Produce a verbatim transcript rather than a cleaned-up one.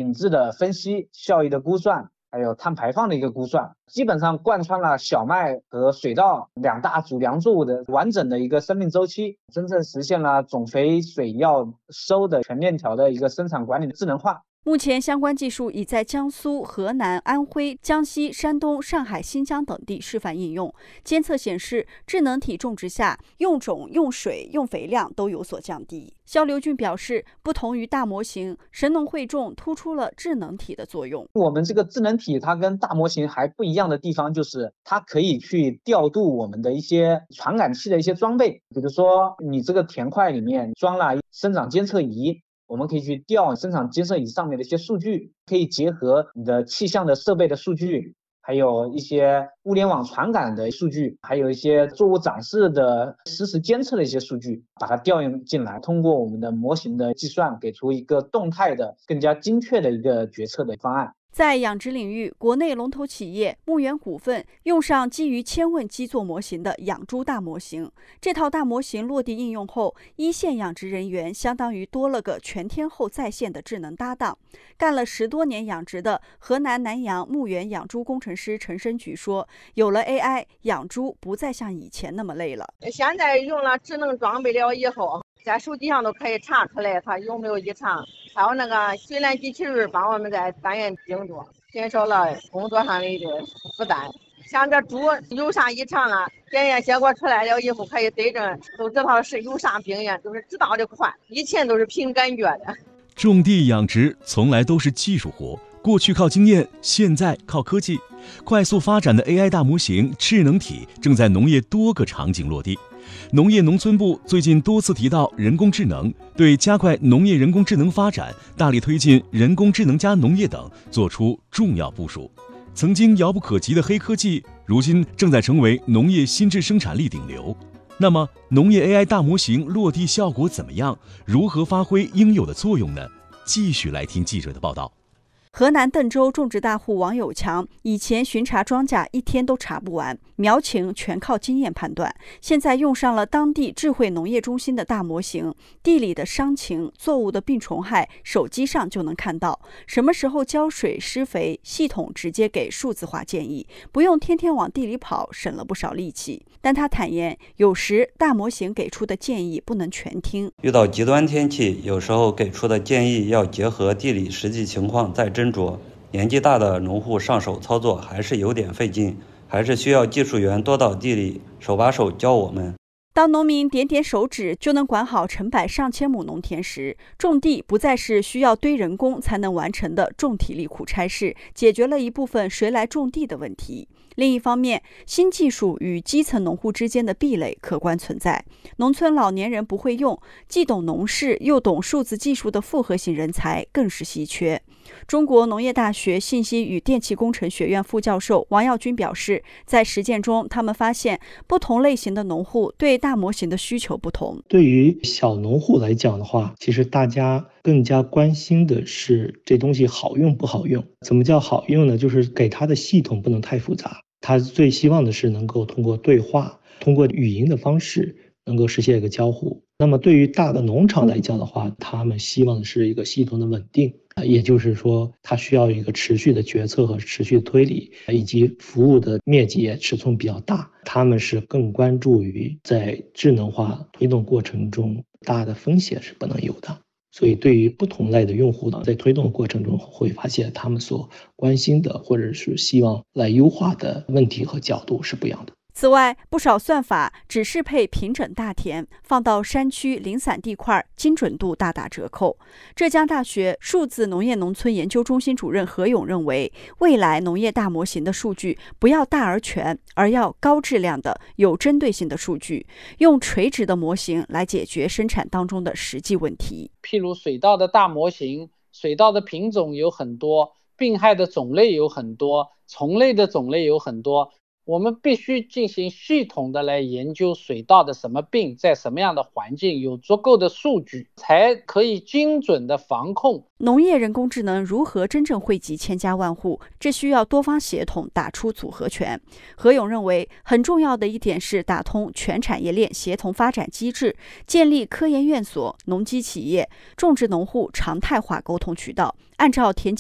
品质的分析、效益的估算，还有碳排放的一个估算，基本上贯穿了小麦和水稻两大主粮作物的完整的一个生命周期，真正实现了种肥水药收的全链条的一个生产管理的智能化。 目前相关技术已在江苏、河南、安徽、江西、山东、上海、新疆等地示范应用。监测显示，智能体种植下用种、用水、用肥量都有所降低。肖刘俊表示，不同于大模型，神农汇种突出了智能体的作用。 我们这个智能体它跟大模型还不一样的地方，就是它可以去调度我们的一些传感器的一些装备，比如说你这个田块里面装了生长监测仪，我们可以去调生产监测仪上面的一些数据，可以结合你的气象的设备的数据，还有一些物联网传感的数据，还有一些作物长势的实时监测的一些数据，把它调用进来，通过我们的模型的计算，给出一个动态的、更加精确的一个决策的方案。 在养殖领域，国内龙头企业牧原股份用上基于千问基座模型的养猪大模型。这套大模型落地应用后，一线养殖人员相当于多了个全天候在线的智能搭档。干了十多年养殖的河南南阳牧原养猪工程师陈申举说，有了 A I， 养猪不再像以前那么累了。 现在用了智能装备了以后，在手机上都可以查出来它有没有异常，还有那个水缆机器人帮我们在单元精度，减少了工作上的一个负担。像这猪有啥异常了，检验结果出来了以后可以对症，都知道是有啥病源，都是知道的快。以前都是凭感觉的。 种地养殖从来都是技术活，过去靠经验，现在靠科技。快速发展的 A I 大模型智能体正在农业多个场景落地。农业农村部最近多次提到人工智能，对加快农业人工智能发展、大力推进人工智能加农业等做出重要部署。曾经遥不可及的黑科技，如今正在成为农业新质生产力顶流。那么，农业 A I 大模型落地效果怎么样？如何发挥应有的作用呢？继续来听记者的报道。 河南邓州种植大户王有强以前巡查庄稼一天都查不完，苗情全靠经验判断。现在用上了当地智慧农业中心的大模型，地里的伤情、作物的病虫害，手机上就能看到。什么时候浇水、施肥，系统直接给数字化建议，不用天天往地里跑，省了不少力气。但他坦言，有时大模型给出的建议不能全听。 遇到极端天气，有时候给出的建议要结合地理实际情况再斟酌。年纪大的农户上手操作还是有点费劲，还是需要技术员多到地里手把手教我们。 当农民点点手指就能管好成百上千亩农田时，种地不再是需要堆人工才能完成的重体力苦差事，解决了一部分谁来种地的问题。另一方面，新技术与基层农户之间的壁垒客观存在。农村老年人不会用，既懂农事又懂数字技术的复合型人才更是稀缺。中国农业大学信息与电气工程学院副教授王耀军表示，在实践中，他们发现不同类型的农户对大模型的需求不同。 对于小农户来讲的话，其实大家更加关心的是这东西好用不好用。怎么叫好用呢？就是给他的系统不能太复杂，他最希望的是能够通过对话，通过语音的方式能够实现一个交互。那么对于大的农场来讲的话，他们希望的是一个系统的稳定，也就是说它需要一个持续的决策和持续的推理，以及服务的面积也尺寸比较大。他们是更关注于在智能化推动过程中大的风险是不能有的。所以对于不同类的用户呢，在推动过程中会发现他们所关心的或者是希望来优化的问题和角度是不一样的。 此外，不少算法只适配平整大田，放到山区零散地块，精准度大打折扣。浙江大学数字农业农村研究中心主任何勇认为，未来农业大模型的数据不要大而全，而要高质量的、有针对性的数据，用垂直的模型来解决生产当中的实际问题。 譬如水稻的大模型，水稻的品种有很多，病害的种类有很多，虫类的种类有很多。我们必须进行系统的来研究水稻的什么病，在什么样的环境，有足够的数据，才可以精准的防控。 农业人工智能如何真正惠及千家万户，这需要多方协同，打出组合拳。何勇认为，很重要的一点是打通全产业链协同发展机制，建立科研院所、农机企业、种植农户常态化沟通渠道，按照田